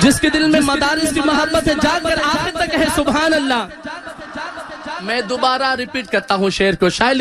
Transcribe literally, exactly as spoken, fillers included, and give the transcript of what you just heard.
जिसके दिल में मदारिस की मोहब्बत है जाकर आखिर तक है सुभान अल्लाह। मैं दोबारा रिपीट करता हूँ शेर को, शायद